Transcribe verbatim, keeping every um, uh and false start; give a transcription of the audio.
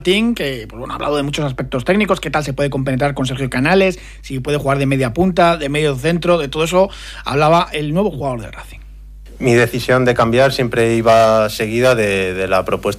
que pues bueno, ha hablado de muchos aspectos técnicos, qué tal se puede compenetrar con Sergio Canales, si puede jugar de media punta, de medio centro, de todo eso hablaba el nuevo jugador del Racing. Mi decisión de cambiar siempre iba seguida de, de la propuesta